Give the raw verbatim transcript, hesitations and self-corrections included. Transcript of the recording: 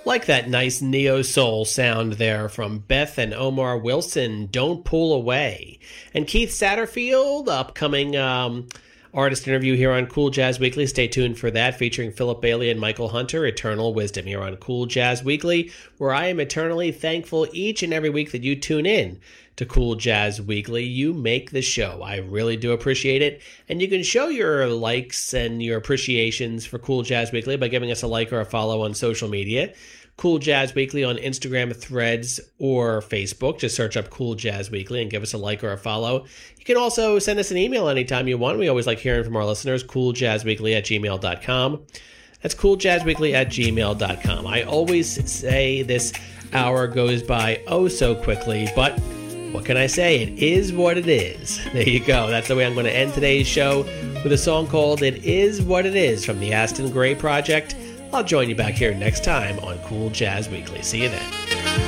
Like that nice neo-soul sound there from Beth and Omar Wilson, Don't Pull Away. And Keith Satterfield, upcoming um, artist interview here on Cool Jazz Weekly. Stay tuned for that, featuring Philip Bailey and Michael Hunter, Eternal Wisdom, here on Cool Jazz Weekly, where I am eternally thankful each and every week that you tune in to Cool Jazz Weekly. You make the show. I really do appreciate it. And you can show your likes and your appreciations for Cool Jazz Weekly by giving us a like or a follow on social media. Cool Jazz Weekly on Instagram, Threads, or Facebook. Just search up Cool Jazz Weekly and give us a like or a follow. You can also send us an email anytime you want. We always like hearing from our listeners. cooljazzweekly at gmail dot com. That's cooljazzweekly at gmail dot com. I always say this hour goes by oh so quickly, but what can I say? It is what it is. There you go. That's the way I'm going to end today's show, with a song called It Is What It Is from the Aston Gray Project. I'll join you back here next time on Cool Jazz Weekly. See you then.